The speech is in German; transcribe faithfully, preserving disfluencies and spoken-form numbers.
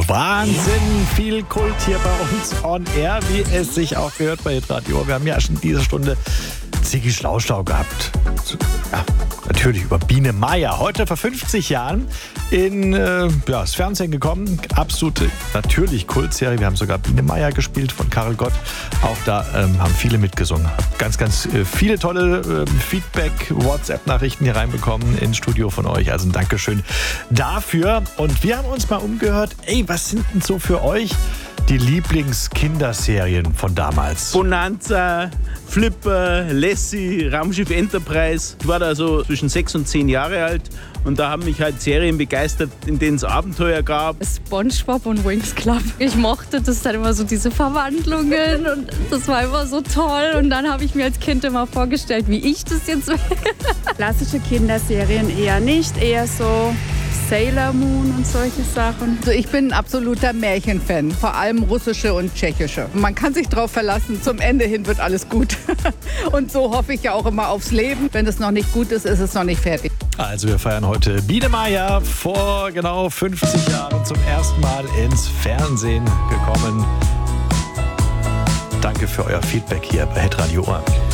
Radio. Wahnsinn, viel Kult hier bei uns on air, wie es sich auch gehört bei Radio. Wir haben ja schon diese Stunde Ziggy Schlauschlau gehabt. Ja, natürlich über Biene Meier. Heute vor fünfzig Jahren in äh, ja, das Fernsehen gekommen. Absolute, natürlich Kultserie. Wir haben sogar Biene Meier gespielt von Karel Gott. Auch da ähm, haben viele mitgesungen. Hab ganz, ganz äh, viele tolle äh, Feedback-WhatsApp-Nachrichten hier reinbekommen ins Studio von euch. Also ein Dankeschön dafür. Und wir haben uns mal umgehört. Ey, was sind denn so für euch die Lieblingskinderserien von damals? Bonanza, Flipper, Lassie, Raumschiff Enterprise. Ich war da so zwischen sechs und zehn Jahre alt und da haben mich halt Serien begeistert, in denen es Abenteuer gab. SpongeBob und Winx Club. Ich mochte das dann immer so, diese Verwandlungen, und das war immer so toll. Und dann habe ich mir als Kind immer vorgestellt, wie ich das jetzt wäre. Klassische Kinderserien eher nicht, eher so Sailor Moon und solche Sachen. Also ich bin ein absoluter Märchenfan, vor allem russische und tschechische. Man kann sich drauf verlassen, zum Ende hin wird alles gut. Und so hoffe ich ja auch immer aufs Leben. Wenn es noch nicht gut ist, ist es noch nicht fertig. Also wir feiern heute Biene Meier, vor genau fünfzig Jahren zum ersten Mal ins Fernsehen gekommen. Danke für euer Feedback hier bei Hitradio Ohren.